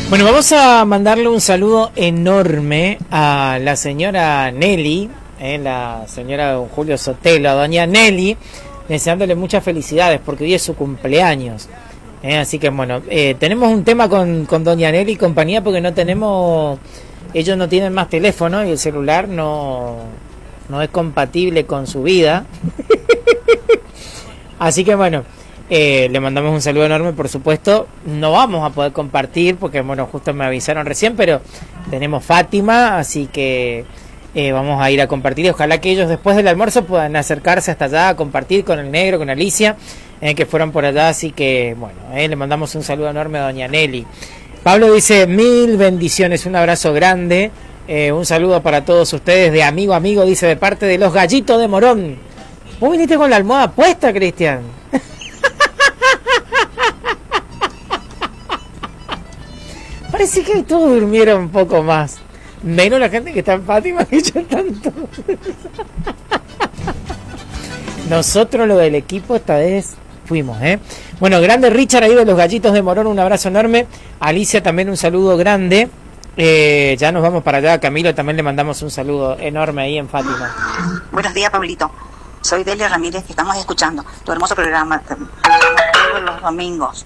Bueno, vamos a mandarle un saludo enorme a la señora Nelly, la señora don Julio Sotelo, a doña Nelly, deseándole muchas felicidades porque hoy es su cumpleaños. Así que bueno, tenemos un tema con doña Nelly y compañía porque ellos no tienen más teléfono y el celular no es compatible con su vida. Así que bueno, le mandamos un saludo enorme, por supuesto. No vamos a poder compartir porque bueno, justo me avisaron recién, pero tenemos Fátima, así que vamos a ir a compartir y ojalá que ellos después del almuerzo puedan acercarse hasta allá a compartir con el negro, con Alicia, que fueron por allá. Así que bueno, le mandamos un saludo enorme a doña Nelly. Pablo dice 1000 bendiciones, un abrazo grande, un saludo para todos ustedes de amigo a amigo, dice, de parte de los gallitos de Morón. ¿Vos viniste con la almohada puesta, Cristian? Parece que todos durmieron un poco más. Menos la gente que está en Fátima, que ya tanto. Nosotros, lo del equipo, esta vez fuimos, Bueno, grande Richard ahí de los gallitos de Morón, un abrazo enorme. Alicia también un saludo grande. Ya nos vamos para allá. Camilo también le mandamos un saludo enorme ahí en Fátima. Buenos días, Pablito. Soy Delia Ramírez, que estamos escuchando tu hermoso programa todos los domingos.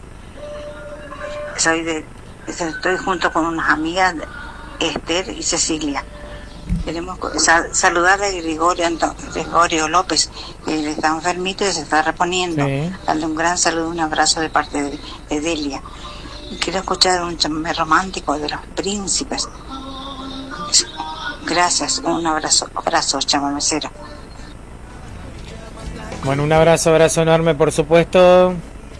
Estoy junto con unas amigas, Esther y Cecilia. Queremos saludar a Gregorio López, que está enfermito y se está reponiendo. Sí. Darle un gran saludo, un abrazo de parte de Delia. Quiero escuchar un chamamé romántico de los príncipes. Gracias, un abrazo chamamecero. Bueno, un abrazo enorme, por supuesto.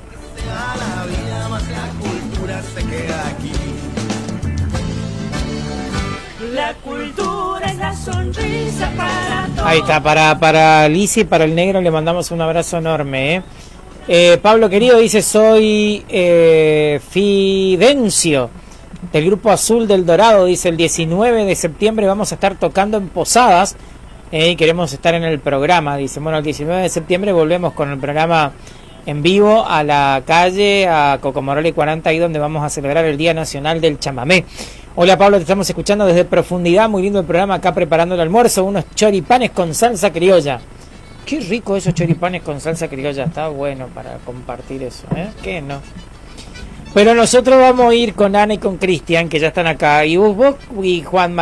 La cultura es la sonrisa para todos. Ahí está, para Alicia y para el negro le mandamos un abrazo enorme. Pablo querido dice, soy Fidencio del Grupo Azul del Dorado, dice, el 19 de septiembre vamos a estar tocando en Posadas y queremos estar en el programa, dice. Bueno, el 19 de septiembre volvemos con el programa en vivo a la calle, a Cocomorole 40, ahí donde vamos a celebrar el Día Nacional del Chamamé. Hola Pablo, te estamos escuchando desde profundidad, muy lindo el programa, acá preparando el almuerzo, unos choripanes con salsa criolla. Qué rico esos choripanes con salsa criolla, está bueno para compartir eso, ¿Qué no? Pero nosotros vamos a ir con Ana y con Cristian, que ya están acá, y vos y Juan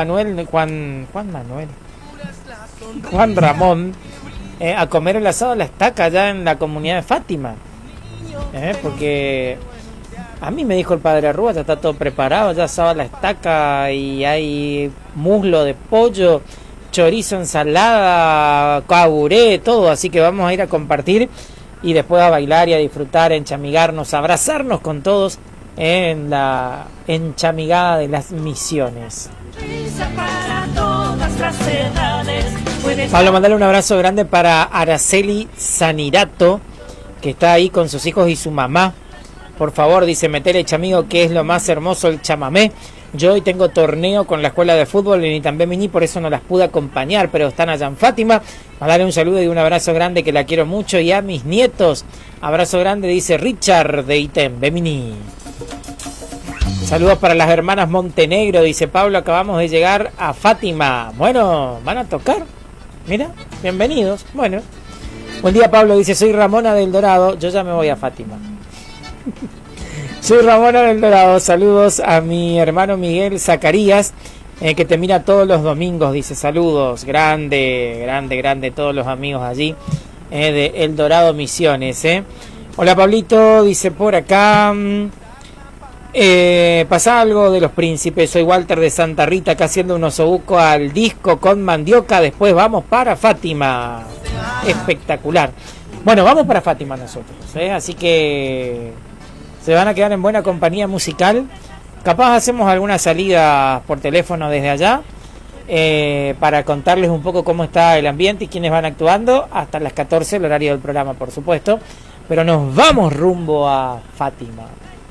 Ramón, a comer el asado a la estaca allá en la comunidad de Fátima, porque a mí me dijo el padre Arrúa, ya está todo preparado, ya asado a la estaca y hay muslo de pollo, chorizo, ensalada, caburé, todo, así que vamos a ir a compartir y después a bailar y a disfrutar, a enchamigarnos, a abrazarnos con todos en la enchamigada de las misiones. Pablo, mandale un abrazo grande para Araceli Sanirato, que está ahí con sus hijos y su mamá. Por favor, dice, metele chamigo, que es lo más hermoso el chamamé. Yo hoy tengo torneo con la escuela de fútbol y también vení, por eso no las pude acompañar, pero están allá en Fátima. Mandarle un saludo y un abrazo grande, que la quiero mucho, y a mis nietos. Abrazo grande, dice Richard de Item, Bemini. Saludos para las hermanas Montenegro, dice Pablo, acabamos de llegar a Fátima. Bueno, ¿van a tocar? Mira, bienvenidos. Bueno, buen día Pablo, dice, soy Ramona del Dorado, yo ya me voy a Fátima. Soy Ramona del Dorado, saludos a mi hermano Miguel Zacarías, que te mira todos los domingos, dice, saludos, grande, todos los amigos allí de El Dorado Misiones. Hola Pablito, dice por acá, pasa algo de los príncipes, soy Walter de Santa Rita, acá haciendo un osobuco al disco con mandioca, después vamos para Fátima. Espectacular. Bueno, vamos para Fátima nosotros, así que se van a quedar en buena compañía musical. Capaz hacemos alguna salida por teléfono desde allá para contarles un poco cómo está el ambiente y quiénes van actuando hasta las 14, el horario del programa, por supuesto. Pero nos vamos rumbo a Fátima.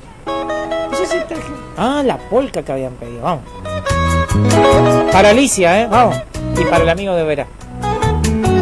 La polca que habían pedido, vamos. Para Alicia, vamos. Y para el amigo de Vera.